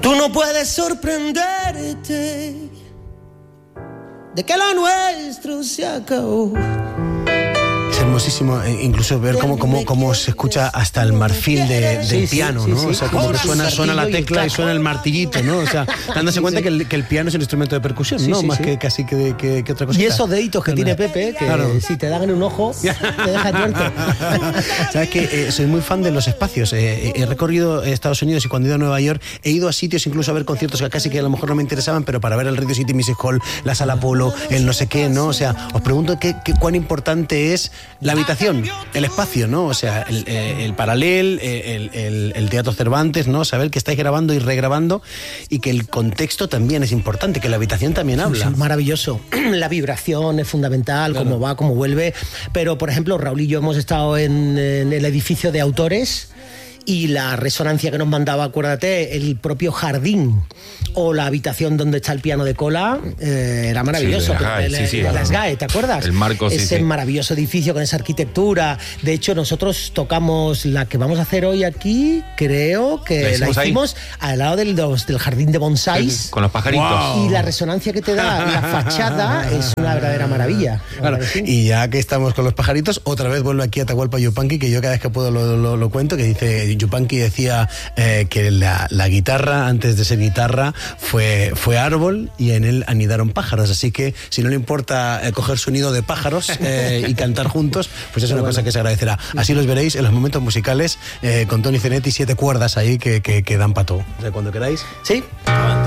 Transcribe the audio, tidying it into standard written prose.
Tú no puedes sorprenderte de que lo nuestro se acabó. Es hermosísimo, incluso ver cómo se escucha hasta el marfil del piano, ¿no? O sea, como que suena la tecla y suena el martillito, ¿no? O sea, dándose cuenta que el piano es un instrumento de percusión, ¿no? Más que casi que otra cosa. Y esos deditos que tiene Pepe, que claro, si te dan en un ojo, te deja tuerto. Sabes que soy muy fan de los espacios. He recorrido Estados Unidos y cuando he ido a Nueva York he ido a sitios, incluso a ver conciertos que casi que a lo mejor no me interesaban, pero para ver el Radio City Music Hall, la Sala Apollo, el no sé qué, ¿no? O sea, os pregunto cuán importante es la habitación, el espacio, ¿no? O sea, el Paralel, el Teatro Cervantes, ¿no? Saber que estáis grabando y regrabando y que el contexto también es importante, que la habitación también habla. Sí, maravilloso. La vibración es fundamental, claro, cómo va, cómo vuelve. Pero, por ejemplo, Raúl y yo hemos estado en el edificio de autores y la resonancia que nos mandaba, acuérdate, el propio jardín o la habitación donde está el piano de cola, era maravilloso. Sí, las GAE, ¿te acuerdas? El marco, ese maravilloso edificio con esa arquitectura. De hecho, nosotros tocamos la que vamos a hacer hoy aquí, creo que la hicimos al lado del jardín de bonsáis. Con los pajaritos. Wow. Y la resonancia que te da la fachada es una verdadera maravilla. Claro. Y ya que estamos con los pajaritos, otra vez vuelvo aquí a Atahualpa Yupanqui, que yo cada vez que puedo lo cuento, que dice... Yupanqui decía que la guitarra, antes de ser guitarra, fue árbol y en él anidaron pájaros. Así que si no le importa coger su nido de pájaros y cantar juntos, pues es una cosa que se agradecerá. Así los veréis en los momentos musicales con Toni Zenetti, 7 cuerdas ahí que dan para todo. O sea, cuando queráis. Sí.